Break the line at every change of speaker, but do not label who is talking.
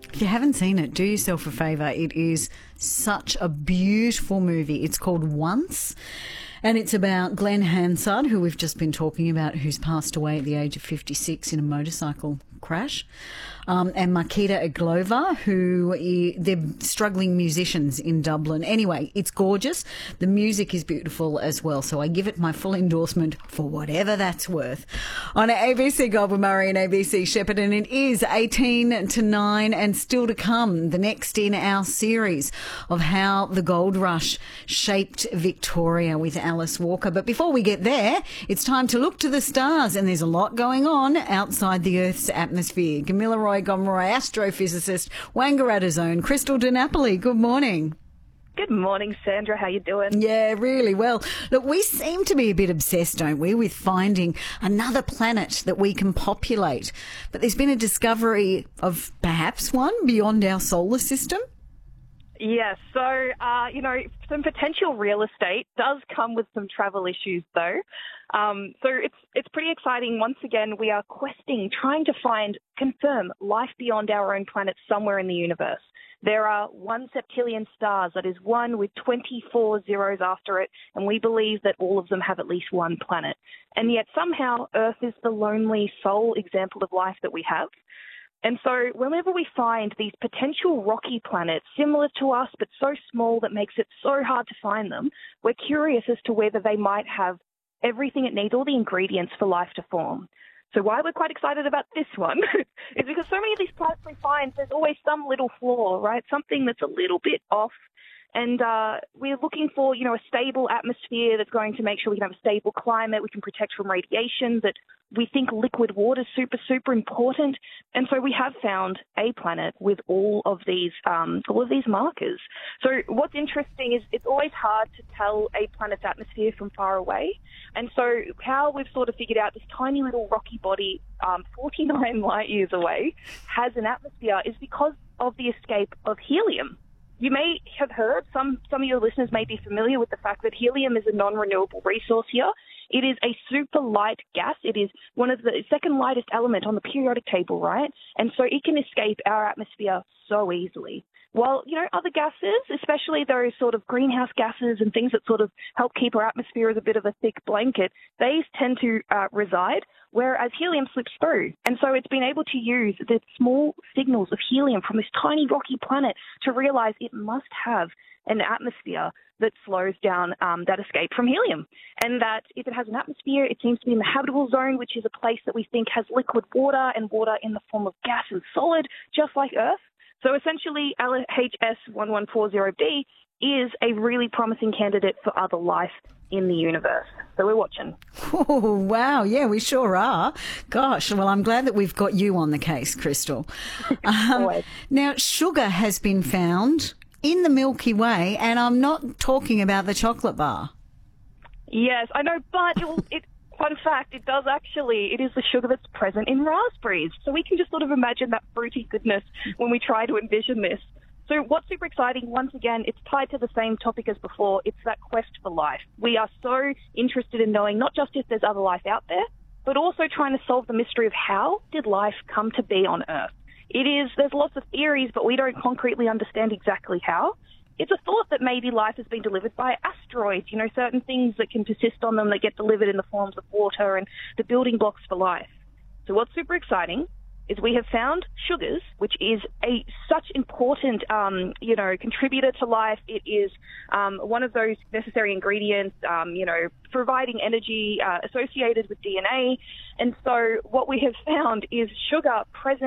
If you haven't seen it, do yourself a favour. It is such a beautiful movie. It's called Once, and it's about Glenn Hansard, who we've just been talking about, who's passed away at the age of 56 in a motorcycle crash, and Marketa Iglova, they're struggling musicians in Dublin. Anyway, it's gorgeous. The music is beautiful as well, so I give it my full endorsement for whatever that's worth. On ABC Goldwyn Murray and ABC Shepparton, it is 18 to 9 and still to come, the next in our series of how the gold rush shaped Victoria with Alice Walker. But before we get there, it's time to look to the stars, and there's a lot going on outside the Earth's atmosphere. Camilla Roy Gomeroy, astrophysicist, Wangaratta Zone, Crystal DiNapoli. Good morning.
Good morning, Sandra. How you doing?
Yeah, really well. Look, we seem to be a bit obsessed, don't we, with finding another planet that we can populate. But there's been a discovery of perhaps one beyond our solar system.
Yes. So, some potential real estate does come with some travel issues, though. So it's pretty exciting. Once again, we are trying to confirm life beyond our own planet somewhere in the universe. There are 1 septillion stars, that is 1 with 24 zeros after it, and we believe that all of them have at least one planet. And yet somehow Earth is the lonely sole example of life that we have. And so whenever we find these potential rocky planets similar to us but so small that makes it so hard to find them, we're curious as to whether they might have everything it needs, all the ingredients for life to form. So why we're quite excited about this one is because so many of these planets we find, there's always some little flaw, right? Something that's a little bit off. And we're looking for, a stable atmosphere that's going to make sure we can have a stable climate, we can protect from radiation, that we think liquid water is super, super important. And so we have found a planet with all of these markers. So what's interesting is it's always hard to tell a planet's atmosphere from far away. And so how we've sort of figured out this tiny little rocky body 49 light years away has an atmosphere is because of the escape of helium. You may have heard, some of your listeners may be familiar with the fact that helium is a non-renewable resource here. It is a super light gas. It is one of the second lightest element on the periodic table, right? And so it can escape our atmosphere so easily. While, other gases, especially those sort of greenhouse gases and things that sort of help keep our atmosphere as a bit of a thick blanket, they tend to reside, whereas helium slips through. And so it's been able to use the small signals of helium from this tiny rocky planet to realize it must have an atmosphere that slows down that escape from helium. And that if it has an atmosphere, it seems to be in the habitable zone, which is a place that we think has liquid water and water in the form of gas and solid, just like Earth. So essentially, LHS1140b is a really promising candidate for other life in the universe. So we're watching.
Oh, wow. Yeah, we sure are. Gosh, well, I'm glad that we've got you on the case, Crystal. Now, sugar has been found in the Milky Way, and I'm not talking about the chocolate bar.
Yes, I know, but fun fact, it is the sugar that's present in raspberries. So we can just sort of imagine that fruity goodness when we try to envision this. So what's super exciting, once again, it's tied to the same topic as before. It's that quest for life. We are so interested in knowing not just if there's other life out there, but also trying to solve the mystery of how did life come to be on Earth. There's lots of theories, but we don't concretely understand exactly how. It's a thought that maybe life has been delivered by asteroids, certain things that can persist on them that get delivered in the forms of water and the building blocks for life. So what's super exciting is we have found sugars, which is such important, contributor to life. It is one of those necessary ingredients, providing energy associated with DNA. And so what we have found is sugar present